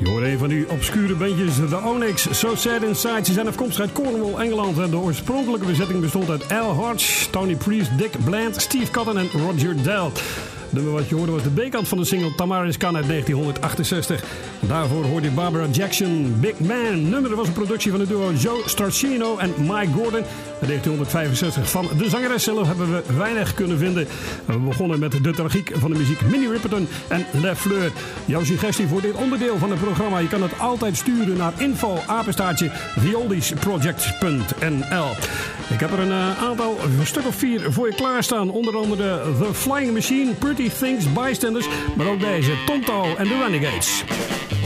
Je hoort een van die obscure bandjes, de Onyx, So Sad Inside. Ze zijn afkomstig uit Cornwall, Engeland. En de oorspronkelijke bezetting bestond uit Al Hodge, Tony Priest, Dick Bland, Steve Cotton en Roger Dell. Het nummer wat je hoorde was de B-kant van de single Tamaris Khan uit 1968. Daarvoor hoorde je Barbara Jackson, Big Man. Nummer was een productie van het duo Joe Starcino en Mike Gordon. In 1965 van de zangeres zelf hebben we weinig kunnen vinden. We begonnen met de tragiek van de muziek Minnie Riperton en Le Fleur. Jouw suggestie voor dit onderdeel van het programma, je kan het altijd sturen naar info@theoldiesproject.nl. Ik heb er een aantal, een stuk of 4 voor je klaarstaan. Onder andere The Flying Machine, Pretty Things, Bystanders, maar ook deze, Tonto en The Renegades.